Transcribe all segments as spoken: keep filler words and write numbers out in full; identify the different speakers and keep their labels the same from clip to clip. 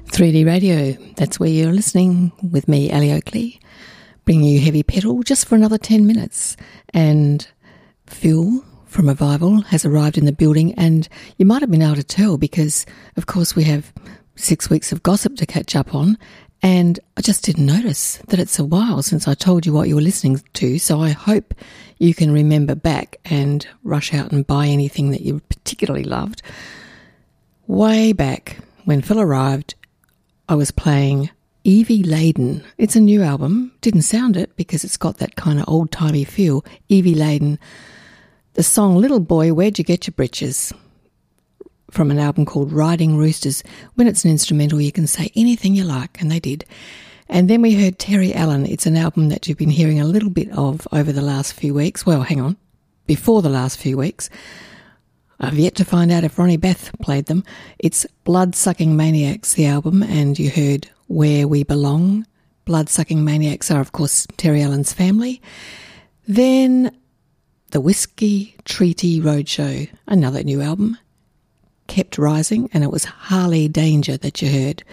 Speaker 1: three D Radio, that's where you're listening with me, Ali Oakley, bringing you heavy petal just for another ten minutes. And Phil from Revival has arrived in the building, and you might have been able to tell because, of course, we have six weeks of gossip to catch up on, and I just didn't notice that it's a while since I told you what you were listening to, so I hope you can remember back and rush out and buy anything that you particularly loved. Way back when Phil arrived, I was playing Evie Laden. It's a new album. Didn't sound it because it's got that kind of old-timey feel. Evie Laden. The song Little Boy, Where'd You Get Your Britches? From an album called Riding Roosters. When it's an instrumental, you can say anything you like, and they did. And then we heard Terry Allen. It's an album that you've been hearing a little bit of over the last few weeks. Well, hang on. Before the last few weeks. I've yet to find out if Ronnie Beth played them. It's Blood-Sucking Maniacs, the album, and you heard Where We Belong. Blood-Sucking Maniacs are, of course, Terry Allen's family. Then the Whiskey Treaty Roadshow, another new album, Kept Rising, and it was Harley Danger that you heard.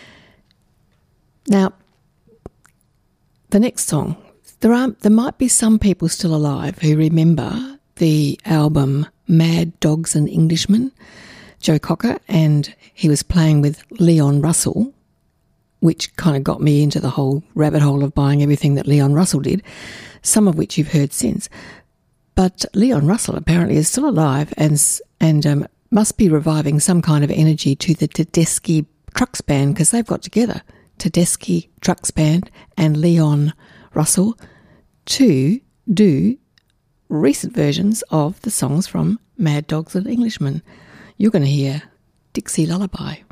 Speaker 1: Now, the next song, there are there might be some people still alive who remember the album Mad Dogs and Englishmen, Joe Cocker, and he was playing with Leon Russell, which kind of got me into the whole rabbit hole of buying everything that Leon Russell did, some of which you've heard since. But Leon Russell apparently is still alive and and um, must be reviving some kind of energy to the Tedeschi Trucks Band, because they've got together Tedeschi Trucks Band and Leon Russell to do recent versions of the songs from Mad Dogs and Englishmen. You're going to hear Dixie Lullaby.